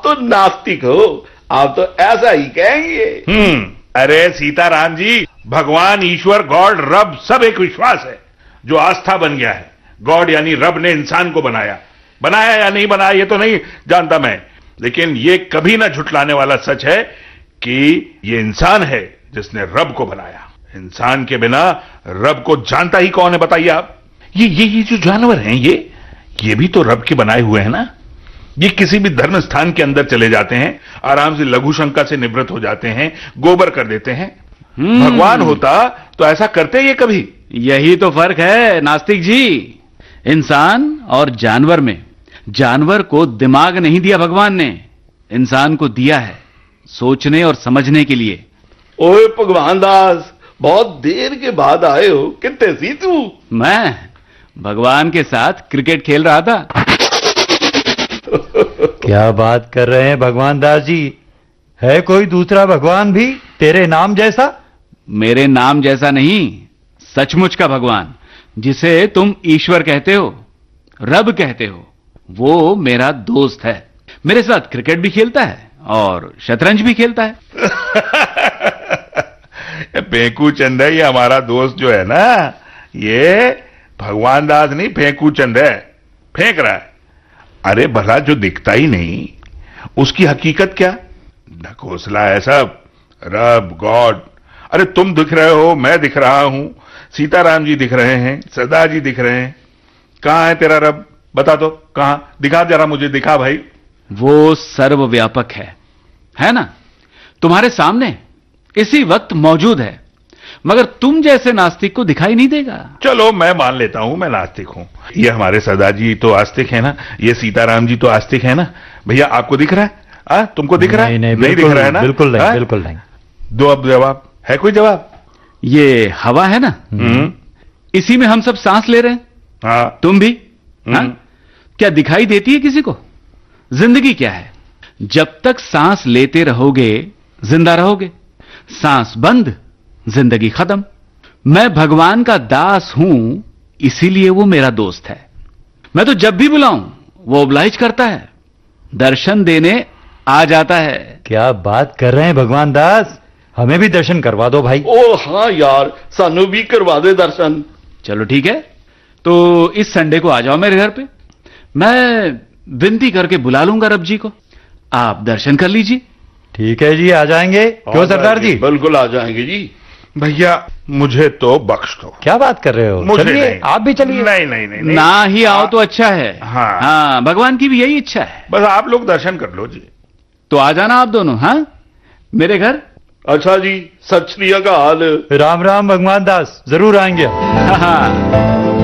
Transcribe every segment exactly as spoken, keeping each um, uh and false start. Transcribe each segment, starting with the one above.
तो नास्तिक हो, आप तो ऐसा ही कहेंगे। हम्म अरे सीताराम जी, भगवान, ईश्वर, गॉड, रब सब एक विश्वास है जो आस्था बन गया है। गॉड यानी रब ने इंसान को बनाया, बनाया या नहीं बनाया ये तो नहीं जानता मैं, लेकिन ये कभी ना झुटलाने वाला सच है कि ये इंसान है जिसने रब को बनाया। इंसान के बिना रब को जानता ही कौन है बताइए आप। ये ये ये जो जानवर हैं ये ये भी तो रब के बनाए हुए हैं ना। ये किसी भी धर्म स्थान के अंदर चले जाते हैं, आराम से लघु शंका से निवृत्त हो जाते हैं, गोबर कर देते हैं। भगवान होता तो ऐसा करते ये कभी? यही तो फर्क है नास्तिक जी, इंसान और जानवर में। जानवर को दिमाग नहीं दिया भगवान ने, इंसान को दिया है सोचने और समझने के लिए। ओए भगवान दास, बहुत देर के बाद आए हो, कितने सी तू? मैं भगवान के साथ क्रिकेट खेल रहा था। क्या बात कर रहे हैं भगवान दास जी, है कोई दूसरा भगवान भी तेरे नाम जैसा? मेरे नाम जैसा नहीं, सचमुच का भगवान, जिसे तुम ईश्वर कहते हो, रब कहते हो, वो मेरा दोस्त है। मेरे साथ क्रिकेट भी खेलता है और शतरंज भी खेलता है। फेंकू चंद है ये हमारा दोस्त जो है ना, ये भगवान दास नहीं फेंकू चंद है, फेंक रहा है। अरे भला जो दिखता ही नहीं उसकी हकीकत क्या? ढकोसला है सब, रब, गॉड। अरे तुम दिख रहे हो, मैं दिख रहा हूं, सीताराम जी दिख रहे हैं, सरदार जी दिख रहे हैं। कहां है तेरा रब? बता दो कहां, दिखा जरा मुझे, दिखा भाई। वो सर्वव्यापक है, है ना, तुम्हारे सामने इसी वक्त मौजूद है, मगर तुम जैसे नास्तिक को दिखाई नहीं देगा। चलो मैं मान लेता हूं मैं नास्तिक हूं, ये हमारे सरदार जी तो आस्तिक है ना, ये सीताराम जी तो आस्तिक है ना। भैया आपको दिख रहा है? आ, तुमको दिख रहा है? नहीं, नहीं, नहीं दिख रहा है ना? बिल्कुल नहीं, बिल्कुल नहीं। दो अब जवाब, है कोई जवाब? ये हवा है ना, हम्म इसी में हम सब सांस ले रहे हैं। हाँ, तुम भी हाँ? क्या दिखाई देती है किसी को? जिंदगी क्या है? जब तक सांस लेते रहोगे जिंदा रहोगे, सांस बंद जिंदगी खत्म। मैं भगवान का दास हूं, इसीलिए वो मेरा दोस्त है। मैं तो जब भी बुलाऊं वो ओब्लाइज करता है, दर्शन देने आ जाता है। क्या बात कर रहे हैं भगवान दास, हमें भी दर्शन करवा दो भाई। ओ हाँ यार, सानू भी करवा दे दर्शन। चलो ठीक है, तो इस संडे को आ जाओ मेरे घर पे, मैं विनती करके बुला लूंगा रब जी को, आप दर्शन कर लीजिए। ठीक है जी, आ जाएंगे। क्यों सरदार जी? बिल्कुल आ जाएंगे जी। भैया मुझे तो बख्श दो। क्या बात कर रहे हो? मुझे चलिए नहीं। आप भी चलिए। नहीं नहीं नहीं, नहीं। ना ही आओ तो अच्छा है। हाँ। हाँ, भगवान की भी यही इच्छा है। बस आप लोग दर्शन कर लो जी। तो आ जाना आप दोनों, हाँ, मेरे घर। अच्छा जी, सत श्री अकाल। राम राम भगवान दास, जरूर आएंगे। हाँ हाँ।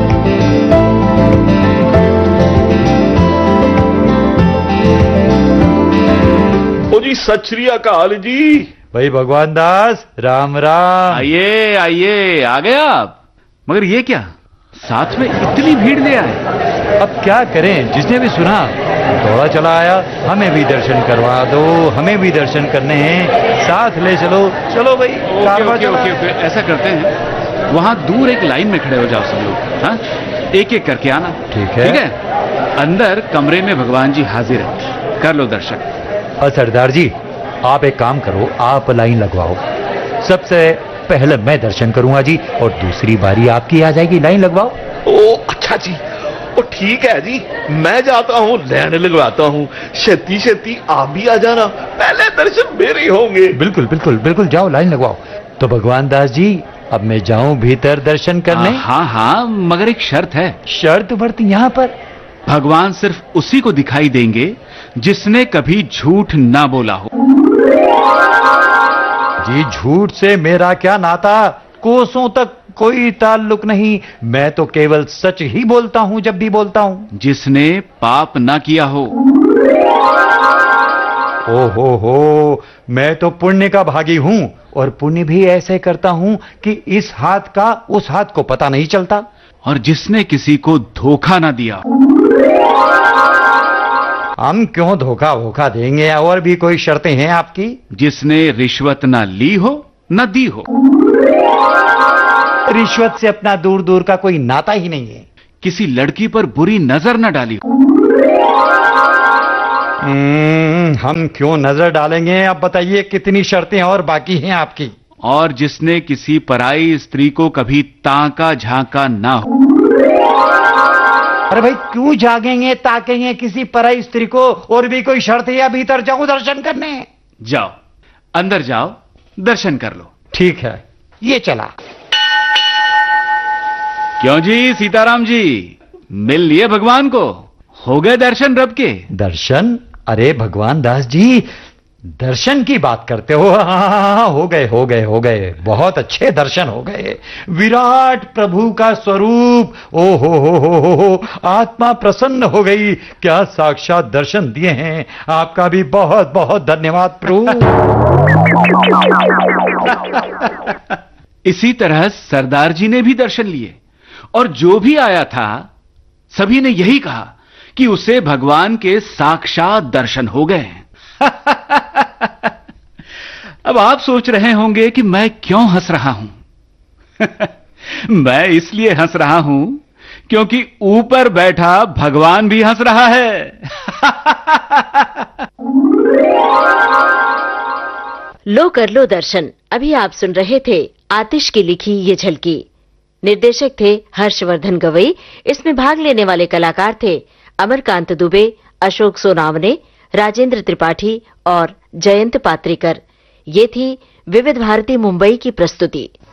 ओ जी सत श्री अकाल जी। भाई भगवान दास, राम राम। आइए आइए, आ गए आप। मगर ये क्या, साथ में इतनी भीड़ ले आए? अब क्या करें, जिसने भी सुना दौड़ा चला आया, हमें भी दर्शन करवा दो, हमें भी दर्शन करने हैं, साथ ले चलो। चलो भाई, ओके ओके ओके ओके, ऐसा करते हैं, वहां दूर एक लाइन में खड़े हो जाओ सब लोग, हाँ, एक एक करके आना। ठीक है। ठीक है, अंदर कमरे में भगवान जी हाजिर है, कर लो दर्शन। और सरदार जी, आप एक काम करो, आप लाइन लगवाओ, सबसे पहले मैं दर्शन करूंगा जी, और दूसरी बारी आपकी आ जाएगी, लाइन लगवाओ। ओ अच्छा जी, ओ ठीक है जी, मैं जाता हूँ, लाइन लगवाता हूँ, छेती छेती आप भी आ जाना, पहले दर्शन मेरे होंगे। बिल्कुल बिल्कुल बिल्कुल, जाओ लाइन लगवाओ। तो भगवान दास जी, अब मैं जाऊं भीतर दर्शन करने? हाँ हाँ, मगर एक शर्त है। शर्त वर्त यहाँ पर? भगवान सिर्फ उसी को दिखाई देंगे जिसने कभी झूठ ना बोला हो। जी झूठ से मेरा क्या नाता, कोसों तक कोई ताल्लुक नहीं, मैं तो केवल सच ही बोलता हूं जब भी बोलता हूं। जिसने पाप ना किया हो। ओ हो हो, मैं तो पुण्य का भागी हूं, और पुण्य भी ऐसे करता हूं कि इस हाथ का उस हाथ को पता नहीं चलता। और जिसने किसी को धोखा ना दिया। हम क्यों धोखा वोखा देंगे, और भी कोई शर्तें हैं आपकी? जिसने रिश्वत ना ली हो ना दी हो। रिश्वत से अपना दूर दूर का कोई नाता ही नहीं है। किसी लड़की पर बुरी नजर न डाली हो। हम्म, हम क्यों नजर डालेंगे? अब बताइए कितनी शर्तें और बाकी हैं आपकी? और जिसने किसी पराई स्त्री को कभी ताका झांका ना हो। अरे भाई क्यों जागेंगे ताकेंगे किसी पराई स्त्री को? और भी कोई शर्त है या भीतर जाऊं दर्शन करने? जाओ, अंदर जाओ, दर्शन कर लो। ठीक है, ये चला। क्यों जी सीताराम जी, मिल लिए भगवान को? हो गए दर्शन रब के? दर्शन? अरे भगवान दास जी, दर्शन की बात करते हो? हाँ, हो गए हो गए हो गए, बहुत अच्छे दर्शन हो गए। विराट प्रभु का स्वरूप, ओ हो हो हो हो हो, आत्मा प्रसन्न हो गई। क्या साक्षात दर्शन दिए हैं, आपका भी बहुत बहुत धन्यवाद प्रभु। इसी तरह सरदार जी ने भी दर्शन लिए, और जो भी आया था सभी ने यही कहा कि उसे भगवान के साक्षात दर्शन हो गए हैं। अब आप सोच रहे होंगे कि मैं क्यों हंस रहा हूं। मैं इसलिए हंस रहा हूं क्योंकि ऊपर बैठा भगवान भी हंस रहा है। लो कर लो दर्शन। अभी आप सुन रहे थे आतिश की लिखी ये झलकी। निर्देशक थे हर्षवर्धन गवई। इसमें भाग लेने वाले कलाकार थे अमरकांत दुबे, अशोक सोनावने, राजेंद्र त्रिपाठी और जयंत पात्रिकर। ये थी विविध भारती मुंबई की प्रस्तुति।